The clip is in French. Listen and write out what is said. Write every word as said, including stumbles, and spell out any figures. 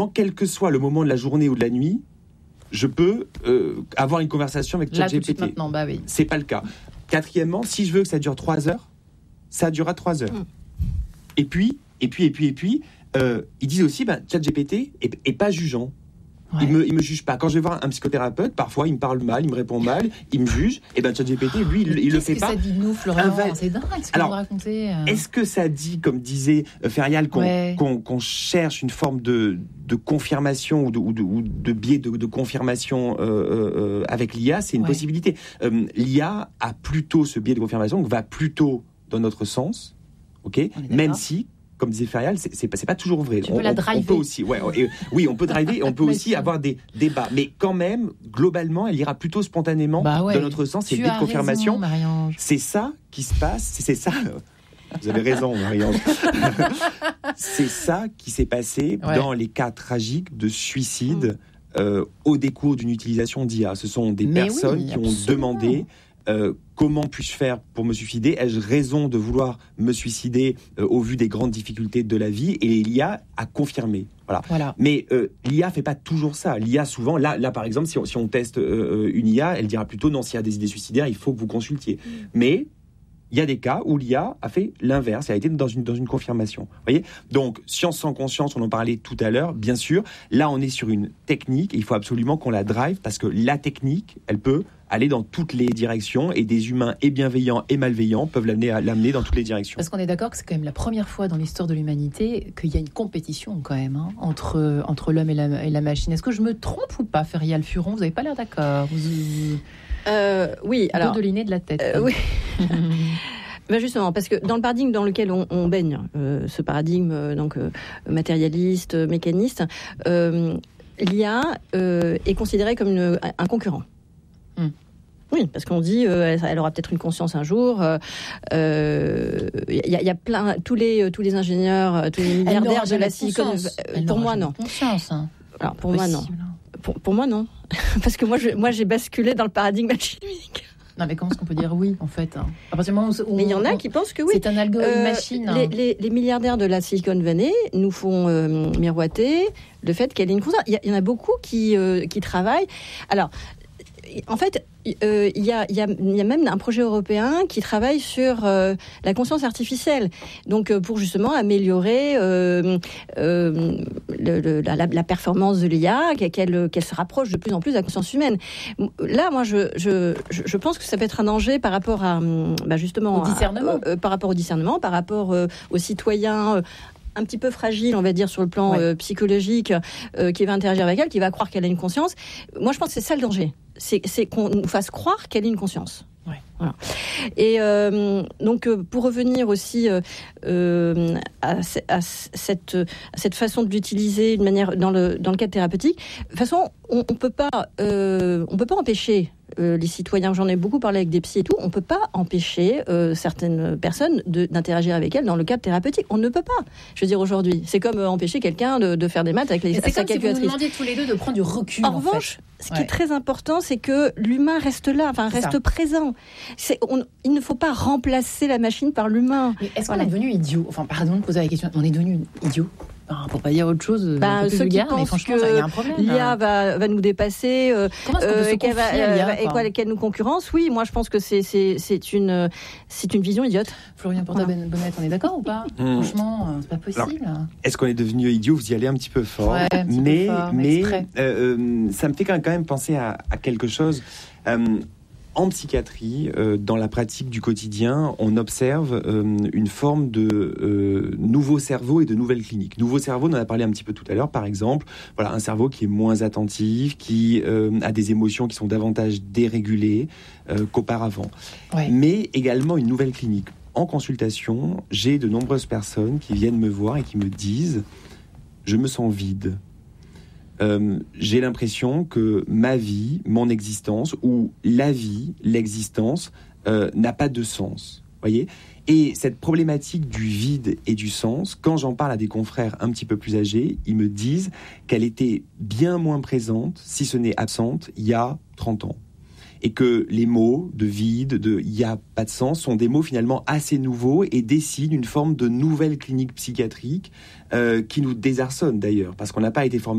quel que soit le moment de la journée ou de la nuit, je peux euh, avoir une conversation avec ChatGPT. Maintenant, bah oui. C'est pas le cas. Quatrièmement, si je veux que ça dure trois heures, ça durera trois heures. Mm. Et puis, et puis, et puis, et puis, euh, ils disent aussi, bah, ChatGPT est, est pas jugeant. Ouais. Il me, il me juge pas. Quand je vais voir un psychothérapeute, parfois il me parle mal, il me répond mal, il me juge. Et ben ChatGPT, lui, il, il le fait que pas. Ça dit nous, Florian, va... c'est dingue ce qu'on raconter. Euh... Est-ce que ça dit, comme disait euh, Ferial, qu'on, ouais. qu'on, qu'on cherche une forme de, de confirmation ou de, ou de, ou de biais de, de confirmation euh, euh, avec l'I A? C'est une ouais. possibilité. Euh, L'I A a plutôt ce biais de confirmation, va plutôt dans notre sens, ok, même si. Comme disait Ferial, c'est, c'est, pas, c'est pas toujours vrai. Tu on, peux la driver. On peut aussi, ouais, et, oui, on peut driver et on peut aussi avoir des débats. Mais quand même, globalement, elle ira plutôt spontanément bah ouais. dans notre sens. C'est une biais de confirmation. Raison, c'est ça qui se passe. C'est, c'est ça. Vous avez raison, Marie-Ange. C'est ça qui s'est passé ouais. dans les cas tragiques de suicide mmh. euh, au décours d'une utilisation d'I A. Ce sont des Mais personnes oui, qui absolument. ont demandé. Euh, comment puis-je faire pour me suicider? Ai-je raison de vouloir me suicider euh, au vu des grandes difficultés de la vie? Et l'I A a confirmé. Voilà. Voilà. Mais euh, l'I A fait pas toujours ça. L'I A souvent, là, là par exemple, si on, si on teste euh, une I A, elle dira plutôt non, s'il y a des idées suicidaires, il faut que vous consultiez. Mmh. Mais il y a des cas où l'I A a fait l'inverse, elle a été dans une, dans une confirmation. Vous voyez ? Donc, science sans conscience, on en parlait tout à l'heure, bien sûr. Là, on est sur une technique et il faut absolument qu'on la drive parce que la technique, elle peut aller dans toutes les directions et des humains et bienveillants et malveillants peuvent l'amener, à, l'amener dans toutes les directions. Parce qu'on est d'accord que c'est quand même la première fois dans l'histoire de l'humanité qu'il y a une compétition quand même hein, entre, entre l'homme et la, et la machine. Est-ce que je me trompe ou pas, Ferial Furon ? Vous n'avez pas l'air d'accord. Vous... Euh, oui, alors... de l'inné de la tête. Euh, oui. Ben justement, parce que dans le paradigme dans lequel on, on baigne, euh, ce paradigme euh, donc euh, matérialiste, euh, mécaniste, euh, l'I A euh, est considérée comme une, un concurrent. Mm. Oui, parce qu'on dit euh, elle, elle aura peut-être une conscience un jour. Il euh, y, y a plein, tous les tous les ingénieurs, tous les milliardaires de la Silicon Valley. Pour moi, non. Conscience, hein. Alors pour moi, non. Pour, pour moi, non. Parce que moi, je, moi, j'ai basculé dans le paradigme machinique. Non, mais comment est-ce qu'on peut dire oui, en fait hein. À partir du moment où, où mais il y en a on, qui pensent que oui. C'est un algorithme euh, machine. Les, les, les milliardaires de la Silicon Valley nous font euh, miroiter le fait qu'elle ait une conscience. Il y, y en a beaucoup qui, euh, qui travaillent. Alors, en fait, euh, il y a, il y a, il y a même un projet européen qui travaille sur euh, la conscience artificielle. Donc, euh, pour justement améliorer euh, euh, le, le, la, la performance de l'I A, qu'elle, qu'elle se rapproche de plus en plus de la conscience humaine. Là, moi, je, je, je pense que ça peut être un danger par rapport à, bah justement, au discernement, à, euh, par rapport au discernement, par rapport euh, aux citoyens. Euh, un petit peu fragile, on va dire, sur le plan ouais. euh, psychologique, euh, qui va interagir avec elle, qui va croire qu'elle a une conscience. Moi, je pense que c'est ça le danger. C'est, c'est qu'on nous fasse croire qu'elle a une conscience. Ouais. Voilà. Et euh, donc, euh, pour revenir aussi euh, euh, à, à, cette, à cette façon de l'utiliser de manière, dans, le, dans le cadre thérapeutique, de toute façon, on ne peut pas, euh, on peut pas empêcher Euh, les citoyens, j'en ai beaucoup parlé avec des psys et tout, on ne peut pas empêcher euh, certaines personnes de, d'interagir avec elles dans le cadre thérapeutique. On ne peut pas. Je veux dire, aujourd'hui, c'est comme euh, empêcher quelqu'un de, de faire des maths avec les sa calculatrice. C'est comme si vous nous demandiez tous les deux de prendre du recul. En, en revanche, fait. ce ouais. qui est très important, c'est que l'humain reste là, enfin c'est reste ça. présent. C'est, on, il ne faut pas remplacer la machine par l'humain. Mais est-ce voilà. qu'on est devenu idiot ? Enfin, pardon de poser la question. On est devenu idiot ? Enfin, pour pas dire autre chose, bah, ceux vulgaire, qui mais pensent franchement, que il y a un problème. l'I A va, va nous dépasser, euh, Comment est-ce qu'on peut se qu'elle va, confier à l'I A, euh, et quoi, qu'elle nous concurrence. Oui, moi je pense que c'est, c'est, c'est, une, c'est une vision idiote. Florian Porta-Bonnette, on est d'accord ou pas ? mmh. Franchement, c'est pas possible. Alors, est-ce qu'on est devenu idiot ? Vous y allez un petit peu fort. Ouais, un petit mais peu fort, mais exprès. euh, euh, ça me fait quand même penser à, à quelque chose. Euh, En psychiatrie, euh, dans la pratique du quotidien, on observe euh, une forme de euh, nouveau cerveau et de nouvelles cliniques. Nouveau cerveau, on en a parlé un petit peu tout à l'heure, par exemple. Voilà, un cerveau qui est moins attentif, qui euh, a des émotions qui sont davantage dérégulées euh, qu'auparavant. Ouais. Mais également une nouvelle clinique. En consultation, j'ai de nombreuses personnes qui viennent me voir et qui me disent « je me sens vide ». Euh, j'ai l'impression que ma vie, mon existence, ou la vie, l'existence, euh, n'a pas de sens. Voyez ? Et cette problématique du vide et du sens, quand j'en parle à des confrères un petit peu plus âgés, ils me disent qu'elle était bien moins présente, si ce n'est absente, il y a trente ans. et que les mots de vide, de il n'y a pas de sens, sont des mots finalement assez nouveaux et dessinent une forme de nouvelle clinique psychiatrique euh, qui nous désarçonne d'ailleurs, parce qu'on n'a pas été formé